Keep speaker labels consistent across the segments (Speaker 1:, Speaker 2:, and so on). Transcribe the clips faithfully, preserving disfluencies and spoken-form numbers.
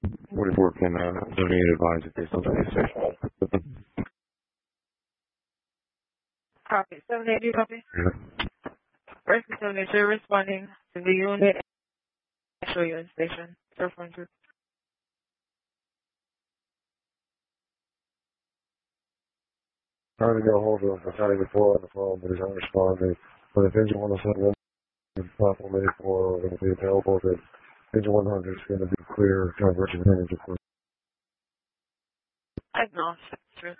Speaker 1: forty-four can uh, donate advise if they still take search.
Speaker 2: Copy. seven eighty, copy.
Speaker 1: Yeah.
Speaker 2: First signature responding to the unit and show you in station. Surf one two.
Speaker 1: Trying to get a hold of Battalion before on the phone, but he's not responding. But if engine one oh seven is platform eighty-four will be available, then engine one hundred is going to be clear, John Virgin Energy.
Speaker 2: Agnostic.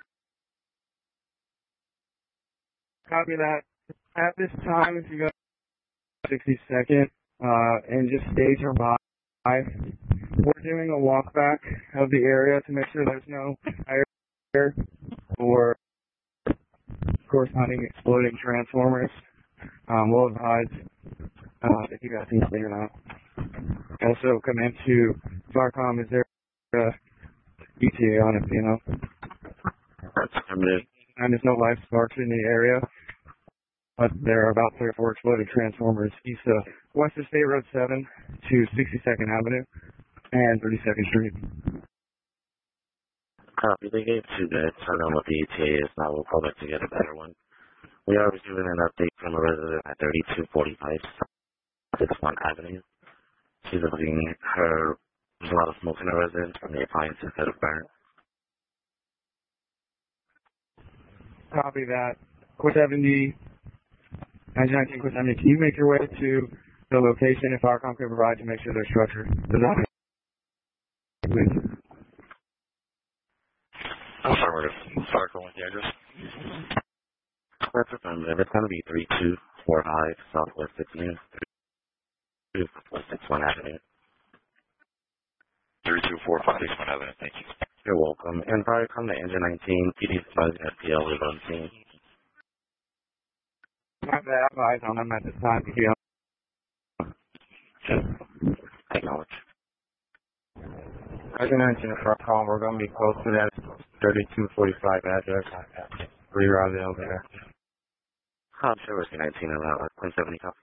Speaker 3: Copy that. At this time, if you go sixty second, uh, and just stage your by, we're doing a walk back of the area to make sure there's no fire or corresponding exploding transformers. Um, we'll advise uh, if you guys can clear out. Also, come into Farcom. Is there a E T A on it? You know,
Speaker 1: That's committed.
Speaker 3: and there's no live sparks in the area. But there are about three or four exploded transformers east of west of State Road seven to sixty-second Avenue and thirty-second Street.
Speaker 1: Copy. They gave two minutes. I don't know what the E T A is now. We'll call back to get a better one. We are receiving an update from a resident at thirty-two forty-five sixty-one Avenue. She's looking her. There's a lot of smoke in her residence from the appliances that have burned.
Speaker 3: Copy that. Core seventy, nineteen nineteen Core seventy, can you make your way to the location if Farcom can provide to make sure their structure does not please?
Speaker 1: I'm sorry, sorry for with the address. That's affirmative. It's going to be three two four five Southwest sixteenth, three two four six one Avenue. three two four five six one Avenue, thank you. You're welcome. And prior come to engine nineteen, P D Buzz S P L is on scene.
Speaker 3: I have that eyes on them at this time. If you
Speaker 1: Acknowledge.
Speaker 3: Engine nineteen Farcom, we're going to be close to that thirty-two forty-five address. Reroute it over there.
Speaker 1: I'm sure it's nineteen around one seventy copy.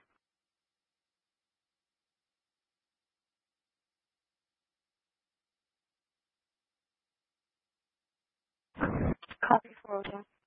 Speaker 2: Copy four oh two.